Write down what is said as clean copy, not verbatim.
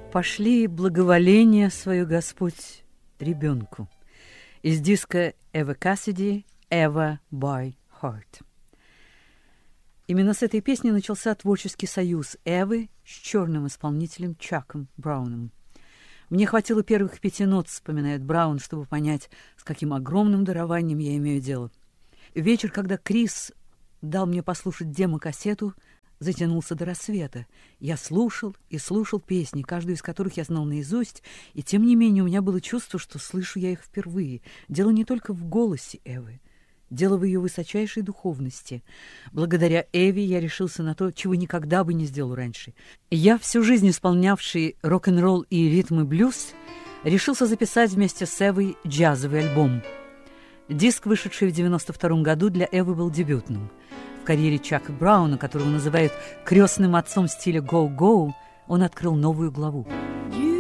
Пошли благоволение свое, Господь, ребенку. Из диска Эвы Кассиди «Eva by Heart». Именно с этой песни начался творческий союз Эвы с черным исполнителем Чаком Брауном. Мне хватило первых 5 нот, вспоминает Браун, чтобы понять, с каким огромным дарованием я имею дело. Вечер, когда Крис дал мне послушать демо-кассету, затянулся до рассвета. Я слушал и слушал песни, каждую из которых я знал наизусть, и тем не менее у меня было чувство, что слышу я их впервые. Дело не только в голосе Эвы. Дело в ее высочайшей духовности. Благодаря Эве я решился на то, чего никогда бы не сделал раньше. Я, всю жизнь исполнявший рок-н-ролл и ритм и блюз, решился записать вместе с Эвой джазовый альбом. Диск, вышедший в 1992 году, для Эвы был дебютным. В карьере Чака Брауна, которого называют крестным отцом стиля «Go-Go», он открыл новую главу.